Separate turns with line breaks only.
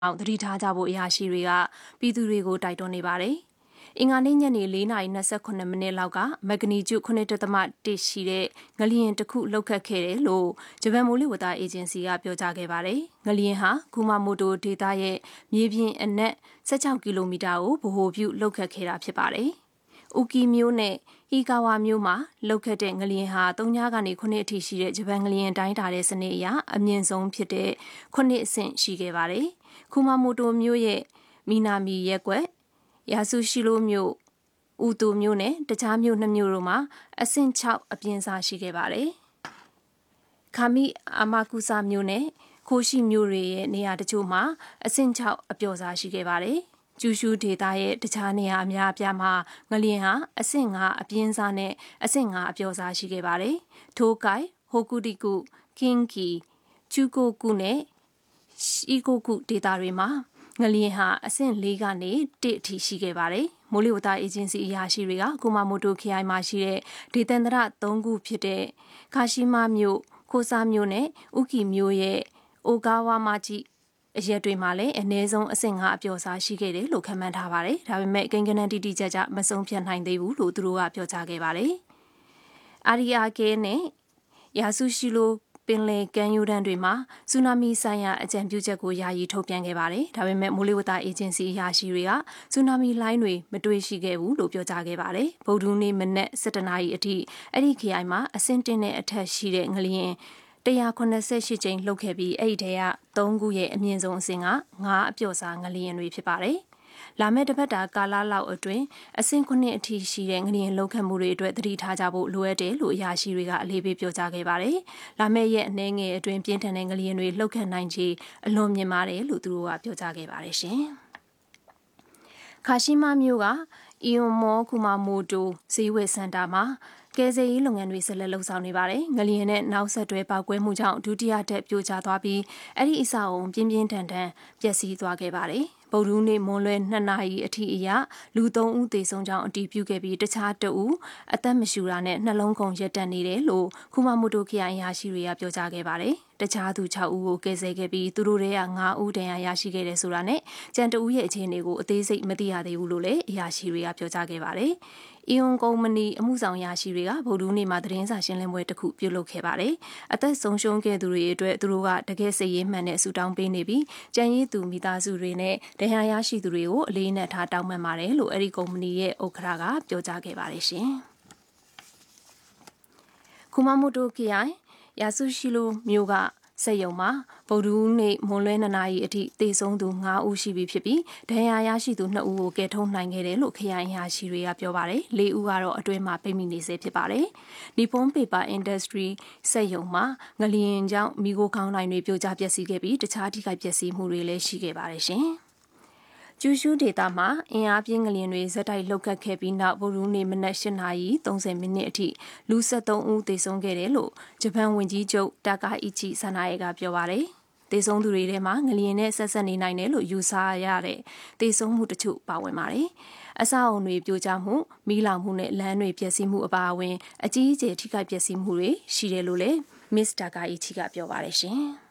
အောင်သတိထားကြဖို့အရာရှိတွေကပြည်သူတွေကိုတိုက်တွန်းနေပါတယ်။အင်္ဂါနေ့ညနေ4:28 မိနစ်လောက်ကမက်ဂနီကျူ9.1ရှိတဲ့ငလျင်တစ်ခုလှုပ်ခတ်ခဲ့တယ်လို့ဂျပန်မိုးလေဝသအေဂျင်စီကပြောကြားခဲ့ပါတယ်။ငလျင်ဟာကူမာမိုတိုဒေသရဲ့မြေပြင်အနက်16ကီလိုမီတာကိုဗဟိုပြုလှုပ်ခတ်ခဲ့တာဖြစ်ပါတယ်။ဥကီမြို့နဲ့ဟီကာဝါမြို့မှာလှုပ်ခတ်တဲ့ငလျင်ဟာ3 ကနေ 9 အထိရှိတဲ့ဂျပန်ငလျင်တိုင်းတာတဲ့စနစ်အရအမြင့်ဆုံးဖြစ်တဲ့9 အဆင့်ရှိခဲ့ပါတယ်။ကူမာမိုတိုမြို့ရဲ့မီနာမီရက်ကွက်ယာဆူရှိလိုမြို့ဥတိုမြို့နဲ့တခြားမြို့2မြို့တို့မှာအဆင့်6အပြင်းစားရှိခဲ့ပါတယ်။ခါမီအာမာကူဆာမြို့နဲ့ခိုရှိမြို့တွေရဲ့နေရာတချို့မှာအဆင့်6အပျော့စားရှိခဲ့ပါတယ်။ကျူရှူဒေသရဲ့တခြားနေရာအများအပြားမှာငလျင်ဟာအဆင့်5အပြင်းစားနဲ့အဆင့်5အပျော့စားရှိခဲ့ပါတယ်။ထိုကိုင်ဟိုကူတီကုကင်းကီချူကိုကုနဲ့ရှီကိုကုဒေသတွေမှာငလျင်ဟာအဆင့်4ကနေ1အထိရှိခဲ့ပါတယ်။မိုးလေဝသအေဂျင်စီအရာရှိတွေကကူမာမိုတိုခရိုင်မှာရှိတဲ့ဒေသန္တရ3ခုဖြစ်တဲ့ခါရှိမာမြို့ခိုဆာမြို့နဲ့ဥကီမြို့ရဲ့အိုကာဝါမာဂျီအရက်တွေမှာလည်းအနည်းဆုံးအဆင့်5အပျော့စားရှိခဲ့တယ်လို့ခန့်မှန်းထားပါတယ်။ဒါပေမဲ့ကိန်းဂဏန်းတိတိကျကျမဆုံးဖြတ်နိုင်သေးဘူးလို့သူတို့ကပြောကြားခဲ့ပါတယ်။အာရီယာကေနဲ့ယာဆူရှိလိုပင်လယ်ကမ်းရိုးတန်းတွေမှာဆူနာမီဆိုင်ရာအကြံပြုချက်ကိုယာယီထုတ်ပြန်ခဲ့ပါတယ်။ဒါပေမဲ့မိုးလေဝသအေဂျင်စီအရာရှိတွေကဆူနာမီလိုင်းတွေမတွေ့ရှိခဲ့ဘူးလို့ပြောကြားခဲ့ပါတယ်။ဗုဒ္ဓဟူးနေ့မနက်7:00နာရီအထိအဲ့ဒီခရိုင်မှာအဆင့်1နဲ့အထက်ရှိတဲ့ငလျင်188ကြိမ်လှုပ်ခဲ့ပြီးအဲ့ဒီထဲက3ခုရဲ့အမြင့်ဆုံးအဆင့်က9အပျော့စားငလျင်တွေဖြစ်ပါတယ်။လာမယ့်တစ်ပတ်တာကာလလောက်အတွင်းအဆင့်9အထိရှိတဲ့ငလျင်လှုပ်ခတ်မှုတွေအတွက်သတိထားကြဖို့လိုအပ်တယ်လို့အရာရှိတွေကအလေးပေးပြောကြားခဲ့ပါတယ်။လာမယ့်ရက်အနည်းငယ်အတွင်းပြင်းထန်တဲ့ငလျင်တွေလှုပ်ခတ်နိုင်ခြေအလွန်မြင့်မားတယ်လို့သူတို့ကပြောကြားခဲ့ပါတယ်ရှင်။ခါရှိမာမြို့ကအီယွန်မောကူမာမိုတိုဈေးဝယ်စင်တာမှာကယ်ဆယ်ရေးလုပ်ငန်းတွေဆက်လက်လှုပ်ဆောင်နေပါတယ်။ငလျင်နဲ့နောက်ဆက်တွဲပေါက်ကွဲမှုကြောင့်ဒုတိယတက်ပြိုကျသွားပြီးအဲ့ဒီအဆောက်အုံပြင်းပြင်းထန်ထန်ပျက်စီးသွားခဲ့ပါတယ်။ဗုဒ္ဓဟူးနေ့မွန်းလွဲ2 နာရီအထိအရလူ3ဦးသေဆုံးကြောင်းအတည်ပြုခဲ့ပြီးတခြား2ဦးအသက်မရှူတာနဲ့နှလုံးခုန်ရက်တက်နေတယ်လို့ကူမာမိုတိုခရိုင်အရာရှိတွေကပြောကြားခဲ့ပါတယ်။တခြားသူ6ဦးကိုကယ်ဆယ်ခဲ့ပြီးသူတို့တွေက5ဦးဒဏ်ရာရရှိခဲ့တယ်ဆိုတာနဲ့ကြံ2ဦးရဲ့အခြေအနေကိုအသေးစိတ်မသိရသေးဘူးလို့လည်းအရာရှိတွေကပြောကြားခဲ့ပါတယ်။အီယွန်ကုမ္ပဏီအမှုဆောင်ရာရှိတွေကဗုဒ္ဓဟူးနေ့မှာသတင်းစာရှင်းလင်းပွဲတစ်ခုပြုလုပ်ခဲ့ပါတယ်။အသက်ဆုံးရှုံးခဲ့သူတွေအတွက်သူတို့ကတကယ်စိတ်ရင်းမှန်နဲ့ဆူတောင်းပေးနေပြီးကြံရည်သူမိသားစုတွေနဲ့ဒဏ်ရာရရှိသူတွေကိုအလေးနက်ထားတောင်းပန်ပါတယ်လို့အဲ့ဒီကုမ္ပဏီရဲ့ဥက္ကဋ္ဌကပြောကြားခဲ့ပါတယ်ရှင်။ကူမာမိုတိုခရိုင်ယာဆူရှိလိုမြို့ကစက်ရုံမှာဗုဒ္ဓဟူးနေ့မွန်းလွဲ2 နာရီအထိသေဆုံးသူ5ဦးရှိပြီဖြစ်ပြီးဒဏ်ရာရရှိသူ2ဦးကိုကယ်ထုတ်နိုင်ခဲ့တယ်လို့ခရိုင်အရာရှိတွေကပြောပါတယ်။4ဦးကတော့အတွင်းမှာပိတ်မိနေဆဲဖြစ်ပါတယ်။ Nippon Paper Industry စက်ရုံမှာငလျင်ကြောင့်မိခိုးခေါင်းတိုင်းတွေပြိုကျပျက်စီးခဲ့ပြီးတခြားထိခိုက်ပျက်စီးမှုတွေလည်းရှိခဲ့ပါတယ်ရှင်။ကျူရှူဒေတာမှာအင်အားပြင်းငလျင်တွေဇက်တိုက်လှုပ်ခတ်ခဲ့ပြီးနောက်ဗုဒ္ဓဟူးနေ့မနက်8:30မိနစ်အထိလူ73ဦးသေဆုံးခဲ့တယ်လို့ဂျပန်ဝန်ကြီးချုပ်တာကာအီချီဆာနာယေကပြောပါတယ်။သေဆုံးသူတွေထဲမှာငလျင်နဲ့ဆက်နေနိုင်တယ်လို့ယူဆရတဲ့သေဆုံးမှုတချို့ပါဝင်ပါတယ်။အဆောက်အုံတွေပြိုကျမှုမီးလောင်မှုနဲ့လမ်းတွေပျက်စီးမှုအပါအဝင်အကြီးအကျယ်ထိခိုက်ပျက်စီးမှုတွေရှိတယ်လို့လည်းမစ္စတာကာအီချီကပြောပါတယ်ရှင်။